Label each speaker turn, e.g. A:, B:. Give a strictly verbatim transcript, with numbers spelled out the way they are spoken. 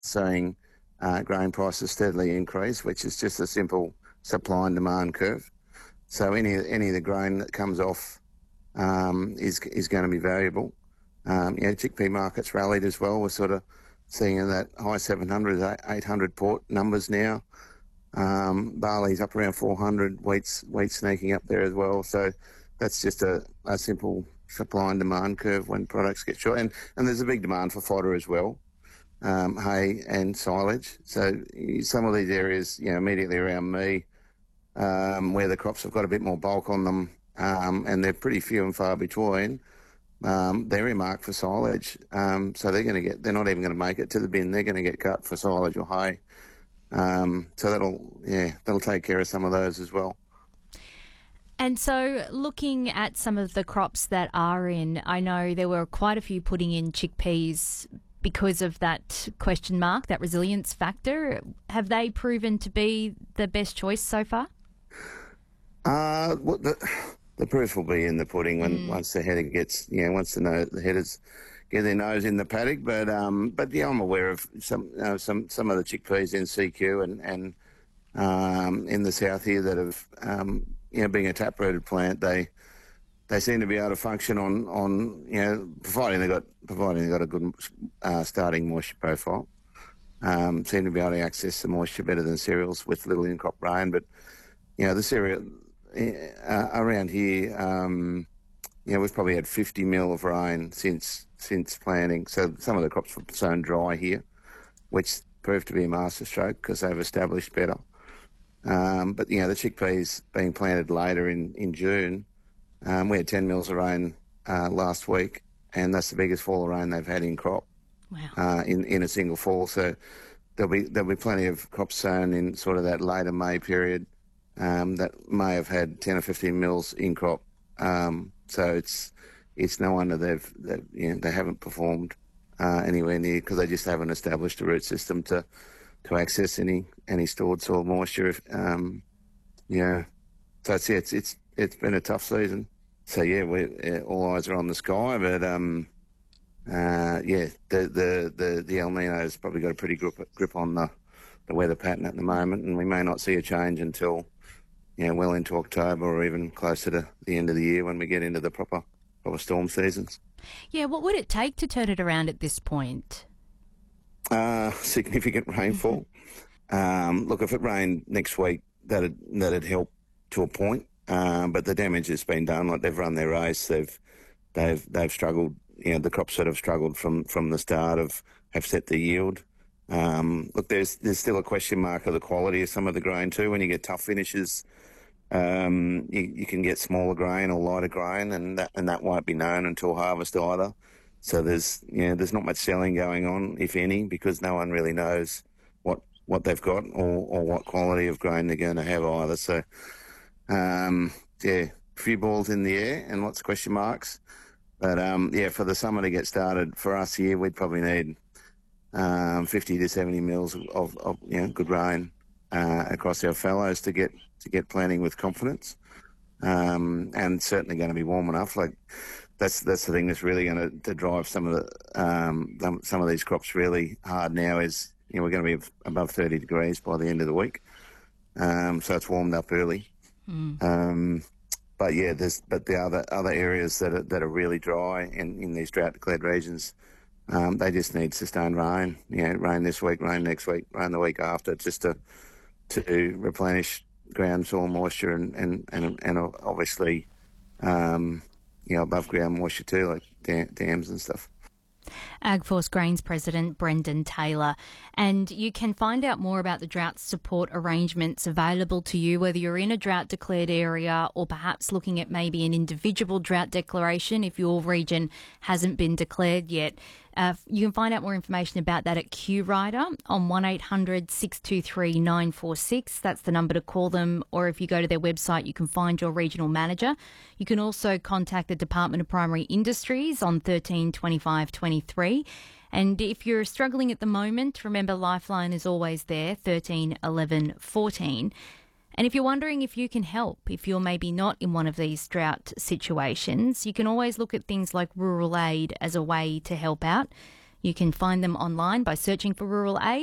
A: seeing uh, grain prices steadily increase, which is just a simple supply and demand curve. So any any of the grain that comes off um, is is going to be valuable. Um, yeah, chickpea markets rallied as well. We're sort of seeing that high seven hundred, eight hundred port numbers now. Um, barley's up around four hundred, wheat's, wheat's sneaking up there as well. So that's just a, a simple supply and demand curve when products get short. And, and there's a big demand for fodder as well, um, hay and silage. So some of these areas, you know, immediately around me, um, where the crops have got a bit more bulk on them, um, and they're pretty few and far between, um, they're earmarked for silage. Um, so they're going to get, they're not even going to make it to the bin. They're going to get cut for silage or hay. Um, so that'll, yeah, that'll take care of some of those as well.
B: And so looking at some of the crops that are in, I know there were quite a few putting in chickpeas because of that question mark, that resilience factor. Have they proven to be the best choice so far?
A: Uh, well, the, the proof will be in the pudding when mm. once the header gets, you know, once the, no, the headers get their nose in the paddock. But um, but yeah, I'm aware of some you know, some some of the chickpeas in C Q and and um, in the south here that have um, you know, being a taprooted plant, they they seem to be able to function on on you know providing they got providing they got a good uh, starting moisture profile. Um, seem to be able to access the moisture better than cereals with little in-crop rain. But you know the cereal uh, around here, um, you know we've probably had fifty mil of rain since. since planting. So some of the crops were sown dry here, which proved to be a masterstroke because they've established better. Um, but, you know, the chickpeas being planted later in, in June, um, we had ten mils of rain uh, last week, and that's the biggest fall of rain they've had in crop.
B: Wow.
A: uh, in, in a single fall. So there'll be there'll be plenty of crops sown in sort of that later May period um, that may have had ten or fifteen mils in crop. Um, so it's it's no wonder they've, they've you know, they haven't performed uh, anywhere near because they just haven't established a root system to to access any any stored soil moisture. Um, yeah, so it's, yeah, it's it's it's been a tough season. So yeah, we uh, all eyes are on the sky, but um, uh, yeah, the the the the El Nino's probably got a pretty grip grip on the the weather pattern at the moment, and we may not see a change until you know well into October or even closer to the end of the year when we get into the proper proper storm seasons.
B: Yeah, what would it take to turn it around at this point?
A: Uh, significant rainfall. um, look, if it rained next week, that'd that'd help to a point. Um, but the damage has been done. Like they've run their race, they've they've they've struggled. You know, the crops that have struggled from, from the start have, have set the yield. Um, look, there's there's still a question mark of the quality of some of the grain too. When you get tough finishes, um, you, you can get smaller grain or lighter grain, and that and that won't be known until harvest either. So there's you know there's not much selling going on, if any, because no one really knows what what they've got or, or what quality of grain they're going to have either. So um, yeah, a few balls in the air and lots of question marks. But um, yeah, for the summer to get started for us here, we'd probably need um, fifty to seventy mils of, of, of you know good rain uh, across our fallows to get to get planting with confidence, um, and certainly going to be warm enough. Like that's that's the thing that's really going to, to drive some of the um, some of these crops really hard now. Is you know we're going to be above thirty degrees by the end of the week, um, so it's warmed up early. Mm. Um, But yeah, there's but the other other areas that are, that are really dry in, in these drought declared regions, um, they just need sustained rain. You know, rain this week, rain next week, rain the week after, just to to replenish ground soil moisture and and and, and obviously, um, you know, above ground moisture too, like dam, dams and stuff.
B: AgForce Grains President Brendan Taylor. And you can find out more about the drought support arrangements available to you, whether you're in a drought declared area or perhaps looking at maybe an individual drought declaration if your region hasn't been declared yet. Uh, you can find out more information about that at Q Rider on one eight hundred six two three nine four six. That's the number to call them. Or if you go to their website, you can find your regional manager. You can also contact the Department of Primary Industries on thirteen twenty-five twenty-three. And if you're struggling at the moment, remember Lifeline is always there, thirteen eleven fourteen. And if you're wondering if you can help, if you're maybe not in one of these drought situations, you can always look at things like rural aid as a way to help out. You can find them online by searching for Rural Aid